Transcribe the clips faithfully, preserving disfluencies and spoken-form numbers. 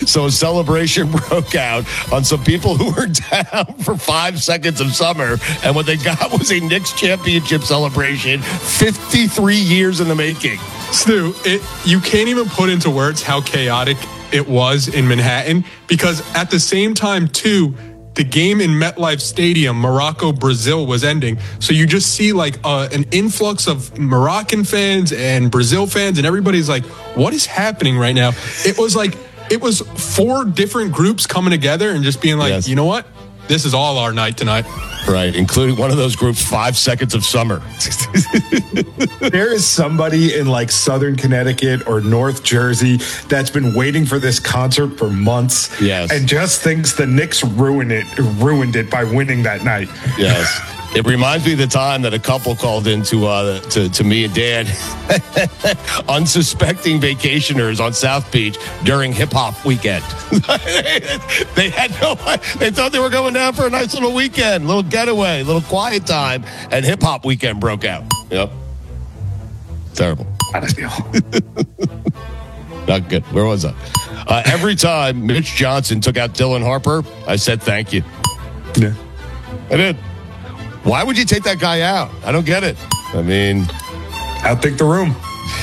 So a celebration broke out on some people who were down for five seconds of summer, and what they got was a Knicks championship celebration, fifty-three years in the making. Stu, it, you can't even put into words how chaotic it was in Manhattan, because at the same time, too, the game in MetLife Stadium, Morocco, Brazil, was ending. So you just see like uh, an influx of Moroccan fans and Brazil fans, and everybody's like, what is happening right now? It was like, it was four different groups coming together and just being like, yes. You know what? This is all our night tonight. Right, including one of those groups, Five Seconds of Summer. There is somebody in like Southern Connecticut or North Jersey that's been waiting for this concert for months. Yes. And just thinks the Knicks ruined it, ruined it by winning that night. Yes. It reminds me of the time that a couple called in to, uh, to, to me and Dan, unsuspecting vacationers on South Beach during hip hop weekend. They had no, they thought they were going down for a nice little weekend, little getaway, little quiet time, and hip hop weekend broke out. Yep. Terrible. Not good. Where was I? Uh, every time Mitch Johnson took out Dylan Harper, I said thank you. Yeah. I did. Why would you take that guy out? I don't get it. I mean, outthink the room.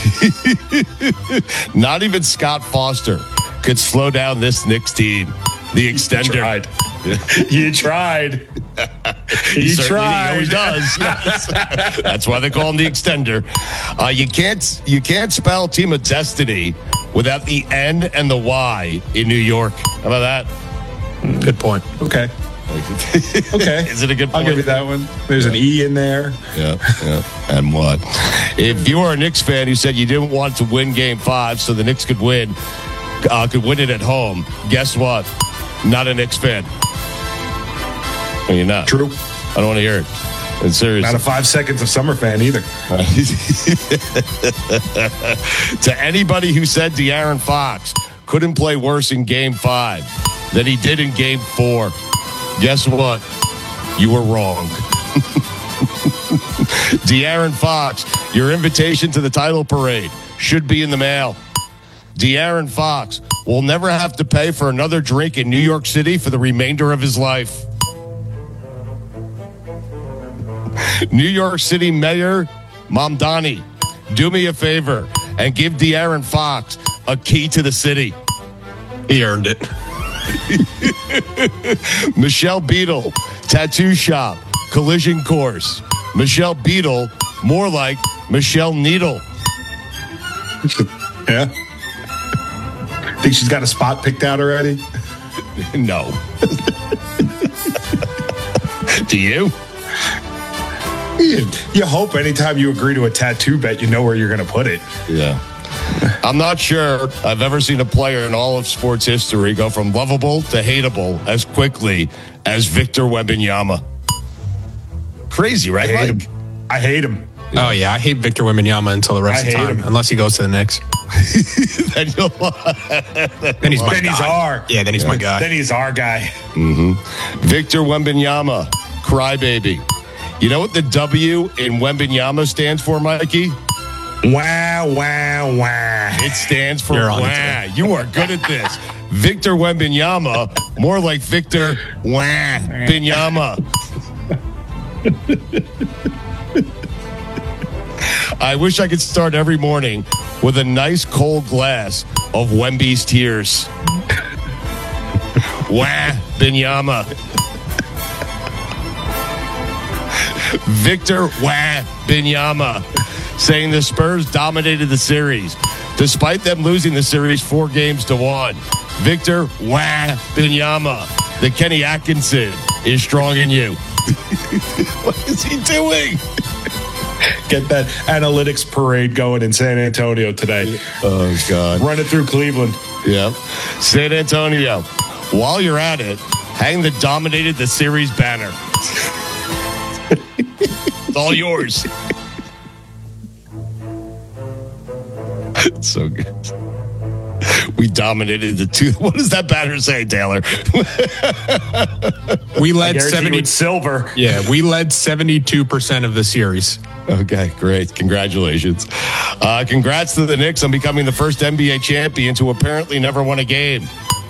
Not even Scott Foster could slow down this Knicks team. The extender. You tried. You tried. He you certainly tried. always does. Yes. That's why they call him the extender. Uh, you can't you can't spell Team of Destiny without the N and the Y in New York. How about that? Good point. Okay. Okay. Is it a good point? I'll give you that one. There's yeah. an E in there. Yeah, yeah. And what? If you are a Knicks fan who said you didn't want to win game five so the Knicks could win, uh, could win it at home, guess what? Not a Knicks fan. No, you're not. True. I don't want to hear it. And seriously. Not a five seconds of summer fan either. To anybody who said De'Aaron Fox couldn't play worse in game five than he did in game four, guess what? You were wrong. De'Aaron Fox, your invitation to the title parade should be in the mail. De'Aaron Fox will never have to pay for another drink in New York City for the remainder of his life. New York City Mayor Mamdani, do me a favor and give De'Aaron Fox a key to the city. He earned it. Michelle Beadle, tattoo shop, collision course. Michelle Beadle, more like Michelle Needle. Yeah. Think she's got a spot picked out already? No. Do you? You, you hope anytime you agree to a tattoo bet, you know where you're going to put it. Yeah. I'm not sure I've ever seen a player in all of sports history go from lovable to hateable as quickly as Victor Wembanyama. Crazy, right? I hate Mike? him. I hate him. Oh, yeah. I hate Victor Wembanyama until the rest I of the time, him. unless he goes to the Knicks. then, you'll, then he's my then guy. he's our. Yeah, then he's yeah. my guy. Then he's our guy. Mm-hmm. Victor Wembanyama, crybaby. You know what the W in Wembanyama stands for, Mikey? Wow, wow, wow. It stands for You're on wah. it. You are good at this. Victor Wembanyama, more like Victor Wah Binyama. I wish I could start every morning with a nice cold glass of Wemby's tears. Wah Binyama. Victor Wah Binyama saying the Spurs dominated the series despite them losing the series four games to one. Victor Wah Binyama, the Kenny Atkinson is strong in you. What is he doing? Get that analytics parade going in San Antonio today. Oh, God. Run it through Cleveland. Yep. San Antonio, while you're at it, hang the dominated the series banner. It's all yours. It's so good. We dominated the two. What does that banner say, Taylor? We led seventy silver. Yeah, we led seventy-two percent of the series. Okay, great. Congratulations. Uh, congrats to the Knicks on becoming the first N B A champion to apparently never won a game.